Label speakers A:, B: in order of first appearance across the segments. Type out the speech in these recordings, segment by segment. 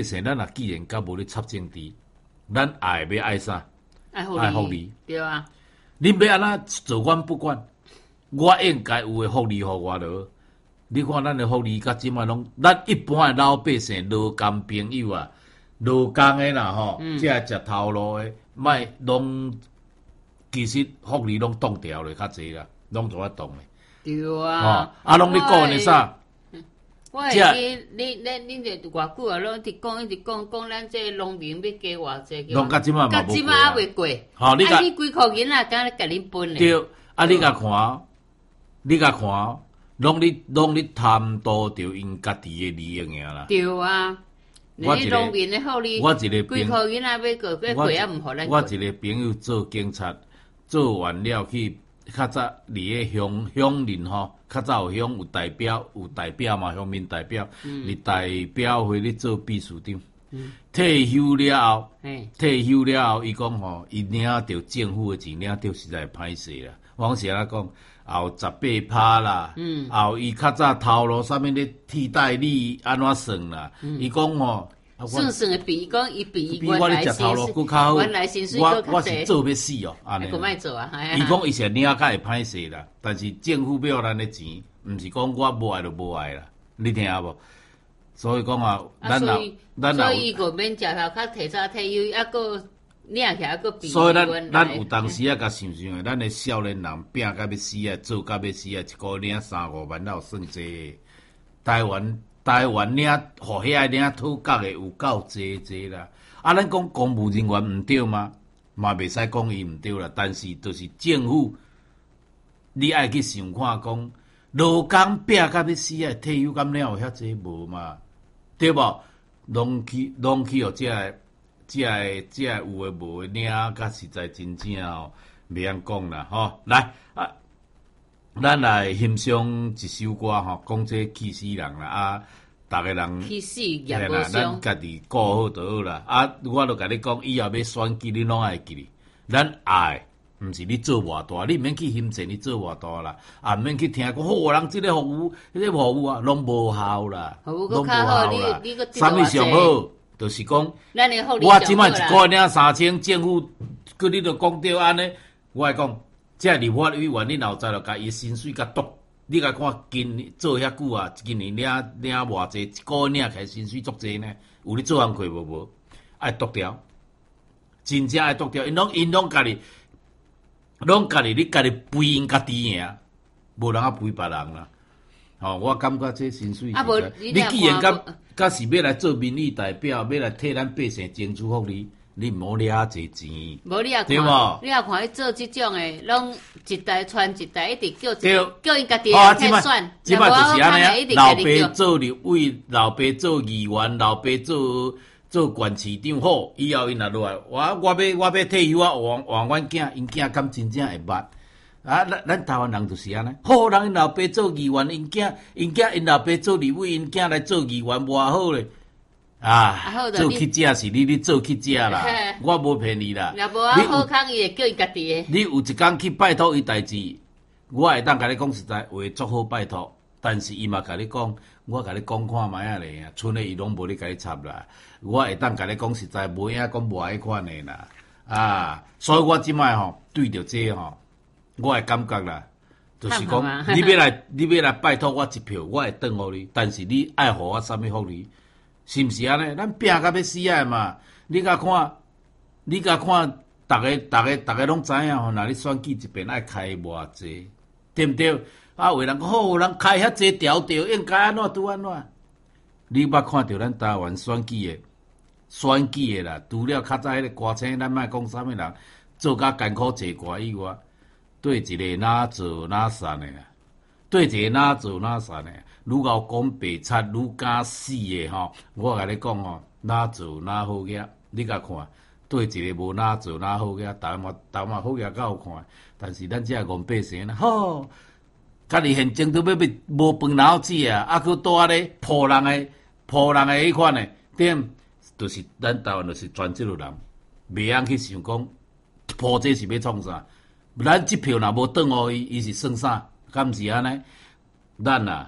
A: 生咱既然甲无咧插政治，咱爱要爱啥？
B: 爱
A: 福利。
B: 对啊。
A: 恁要安怎做，阮不管。我应该有诶福利，互我落。你看咱诶福利，甲即摆拢，咱一般诶老百姓、劳工朋友啊，劳工诶啦吼，即个食头路诶，莫拢其实福利拢冻掉咧，较济啦，拢做法冻诶。
B: 对啊。
A: 拢咧讲咧啥？
B: 我会记恁就偌久啊，拢一直讲，咱这农民要加偌济个。
A: 拢甲即摆嘛无过。
B: 甲即摆还未过。
A: 吼，你
B: 几箍银仔敢咧甲恁分咧？
A: 对，你甲看，拢咧贪图着因家己诶利益尔啦。
B: 对啊。你农民诶福利，
A: 我一个
B: 几箍银仔要过也毋互咱过。
A: 我一个朋友做警察，做完了去。较早伫个乡邻吼，较早有乡有代表嘛，乡民代表，伫代表会咧做秘书长。退休了后，伊讲吼，伊领着政府诶钱，领着实在歹势啦。我讲是安怎讲，后18%啦，后伊较早头路啥物咧替代你安怎算啦？伊讲吼。
B: 算的比讲伊比
A: 我咧食头路佫较好，
B: 原来薪水佫较
A: 我是做要死哦，安尼。
B: 佫莫做啊！
A: 伊讲伊是领较会歹势啦，但是政府要咱的钱，毋是讲我无爱就无爱啦，你听无？所以讲啊，
B: 所以个免食头较提早退休，还佫领起来佫比。
A: 所以咱有当时啊，甲想想咱的少年人拼甲要死啊，做甲要死啊，一个领3-5万，哪有算济？台湾领，互遐领土角的有够济啦。咱讲公务人员毋对吗？嘛袂使讲伊毋对啦。但是就是政府，你爱去想看讲，劳工拼甲要死啊，退休金了有遐济无嘛？对无？拢去互这有诶无诶领，甲实在真正哦，袂晓讲啦吼。来啊！咱来欣赏一首歌吼，讲这气死人啦逐个人
B: 气死也无伤，
A: 咱家己顾好就好啦。我著甲你讲，以后要选举，你拢爱记哩。咱爱，毋是你做偌大，你毋免去欣赏你做偌大啦，毋免去听讲，人即个服务，迄个服务啊，拢无效啦，
B: 拢无效啦。
A: 啥物上好？就是讲，
B: 我
A: 即摆一个月领3000，政府佮你著讲着安尼，我来讲。这立法委员，你老早就甲伊薪水甲剁，你甲看今年做遐久啊，今年领偌济，一个月领起来薪水足济呢？有你做工课无？爱剁掉，真正爱剁掉。因拢家己，你家己肥因家己尔，无人啊肥别人啦。吼，我感觉这薪水你既然甲是要来做民意代表，要来替咱百姓争取福利。你毋好掠济钱，
B: 无你也看，你也看伊做即种诶，拢一代传一代，一直叫因家己人去选。
A: 即摆就是安尼啊，老爸做立委，老爸做议员，老爸做县市长，好，以后因若落来，我要退休啊，换阮囝，因囝敢真正会捌啊？咱台湾人就是安尼，好，人因老爸做议员，因老爸做立委，因囝来做议员，偌好咧。做乞食是你做乞食啦，我无骗你啦。
B: 若无好康，伊会叫伊家己诶。
A: 你有一工去拜托伊代志，我会当甲你讲实在话，足好拜托。但是伊嘛甲你讲，我甲你讲看卖啊咧，剩诶伊拢无咧甲你插啦。我会当甲你讲实在，无影讲无爱款诶啦。所以我即摆吼对着这吼，我会感觉啦，就是讲你要来拜托我一票，我会转互你。但是你爱互我啥物福利？是毋是安尼？咱拼甲要死啊嘛！你甲看，逐个拢知影吼。若你选举一遍爱开偌济，对毋对？有人讲好，人开遐济条应该安怎拄安怎？你捌看着咱台湾选举诶啦？除了较早迄个歌星，咱莫讲啥物人做甲艰苦坐歌以外，对一个哪做哪散诶啦，对一个哪做哪散诶。愈敖讲白贼，愈敢死诶吼！我甲你讲吼，哪做哪好嘢，你甲看，对一个无哪做哪好嘢，头嘛好嘢较好看，但是咱这个百姓吼，家己现前都要无饭脑食啊，佫住咧破人诶迄款诶，点就是咱台湾就是专这路人，袂晓去想讲破这是要创啥，咱即票若无转互伊，伊是算啥？敢毋是安尼？咱啊，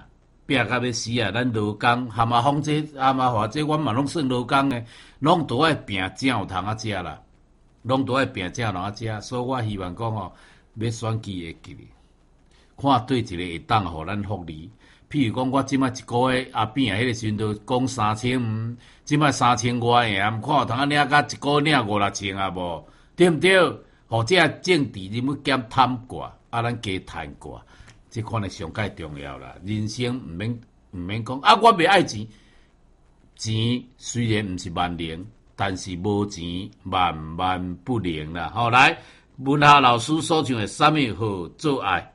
A: 拼甲要死啊！咱劳工含啊风这含啊或者阮嘛拢算劳工诶，拢都爱拼才有通啊食啦，拢都爱拼才有通啊食。所以我希望讲哦，要选举会记哩，看对一个会当互咱福利。譬如讲，我即摆一个月阿扁啊，迄个时阵就讲3000，即摆3000外个啊，毋看有通啊领甲一个领5、6千啊无，对毋对？或者政治人物兼贪挂，啊，咱加趁挂，即款诶上界重要啦。人生毋免讲啊，我袂爱钱，钱虽然毋是万能，但是无钱万万不能啦。好，来，文夏老师所唱诶什么好做爱？